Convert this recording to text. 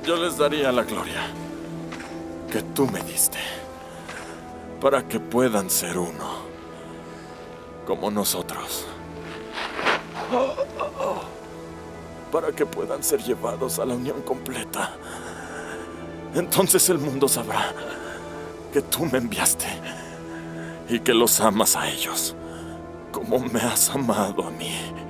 yo les daría la gloria que tú me diste, para que puedan ser uno, como nosotros. Para que puedan ser llevados a la unión completa. Entonces el mundo sabrá que tú me enviaste y que los amas a ellos como me has amado a mí.